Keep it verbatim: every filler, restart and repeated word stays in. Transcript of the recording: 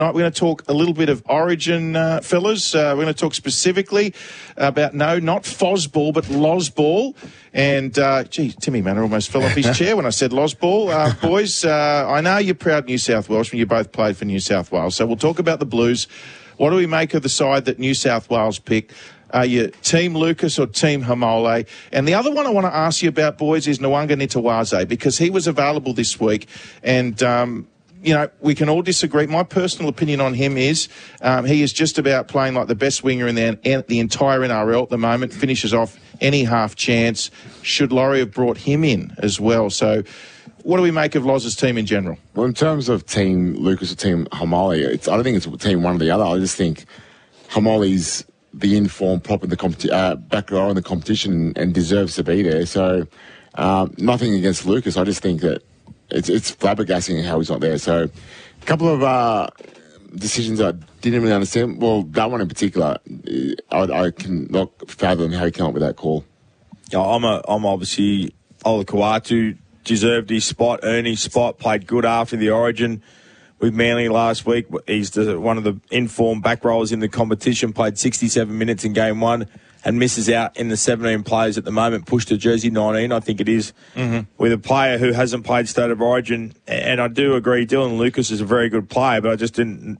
We're going to talk a little bit of Origin, uh, fellas. Uh, we're going to talk specifically about, no, not Fosball, but Lozball. And, uh, gee, Timmy Manor almost fell off his chair when I said Lozball. Uh, boys, uh, I know you're proud New South Welshmen. You both played for New South Wales. So we'll talk about the Blues. What do we make of the side that New South Wales picked? Are you Team Lucas or Team Hamole? And the other one I want to ask you about, boys, is Nwanga Nitawaze, because he was available this week. And, um, you know, we can all disagree. My personal opinion on him is um, he is just about playing like the best winger in the, the entire N R L at the moment, finishes off any half chance. Should Laurie have brought him in as well? So what do we make of Loz's team in general? Well, in terms of Team Lucas or Team Hamole, it's, I don't think it's team one or the other. I just think Hamole's the inform prop in the competi- uh, back row in the competition and deserves to be there. So um, nothing against Lucas. I just think that It's it's flabbergasting how he's not there. So a couple of uh, decisions I didn't really understand. Well, that one in particular, I, I can not fathom how he came up with that call. Yeah, I'm a, I'm obviously Ola Kawatu deserved his spot, earned his spot, played good after the Origin with Manly last week. He's the, one of the informed back rollers in the competition, played sixty-seven minutes in game one and misses out in the seventeen players at the moment, pushed to jersey nineteen, I think it is, mm-hmm. with a player who hasn't played State of Origin. And I do agree, Dylan Lucas is a very good player, but I just didn't